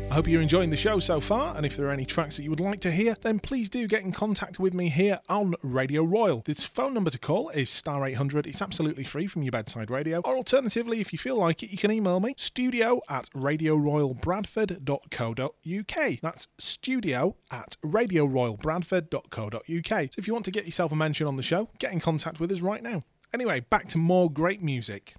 I hope you're enjoying the show so far, and if there are any tracks that you would like to hear, then please do get in contact with me here on Radio Royal. This phone number to call is star 800. It's absolutely free from your bedside radio. Or alternatively, if you feel like it, you can email me, studio@radioroyalbradford.co.uk. That's studio@radioroyalbradford.co.uk. So if you want to get yourself a mention on the show, get in contact with us right now. Anyway, back to more great music.